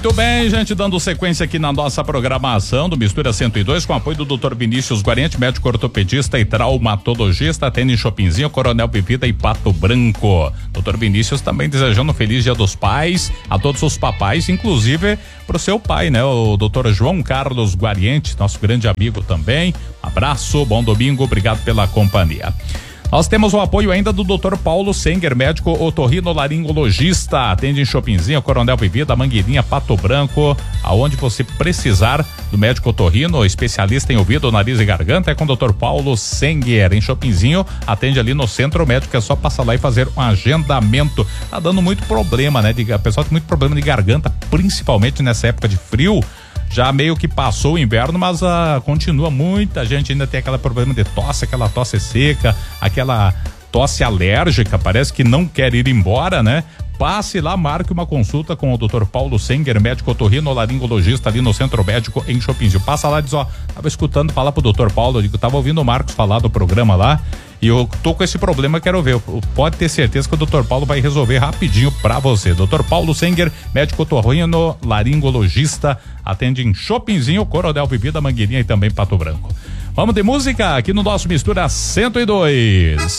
Muito bem, gente, dando sequência aqui na nossa programação do Mistura 102 com apoio do Dr. Vinícius Guarente, médico ortopedista e traumatologista, atende em Shoppingzinho, Coronel Pepita e Pato Branco. Dr. Vinícius também desejando um feliz Dia dos Pais a todos os papais, inclusive pro seu pai, né? O Dr. João Carlos Guarente, nosso grande amigo também. Um abraço, bom domingo, obrigado pela companhia. Nós temos o apoio ainda do Dr. Paulo Senger, médico otorrinolaringologista, atende em Shoppingzinho, Coronel Vivida, Mangueirinha, Pato Branco, aonde você precisar do médico otorrino, especialista em ouvido, nariz e garganta, é com o Dr. Paulo Senger, em Shoppingzinho, atende ali no Centro Médico, é só passar lá e fazer um agendamento. Tá dando muito problema, né? A pessoa tem muito problema de garganta, principalmente nessa época de frio. Já meio que passou o inverno, mas continua, muita gente ainda tem aquele problema de tosse, aquela tosse seca, aquela tosse alérgica, parece que não quer ir embora, né? Passe lá, marque uma consulta com o Dr. Paulo Senger, médico otorrinolaringologista ali no Centro Médico em Shoppingzinho. Passa lá e diz, ó, tava escutando falar pro Dr. Paulo, eu digo, tava ouvindo o Marcos falar do programa lá e eu tô com esse problema, quero ver. Pode ter certeza que o Dr. Paulo vai resolver rapidinho pra você. Dr. Paulo Senger, médico otorrinolaringologista, atende em Shoppingzinho, Coronel Vivida, Mangueirinha e também Pato Branco. Vamos de música aqui no nosso Mistura 102.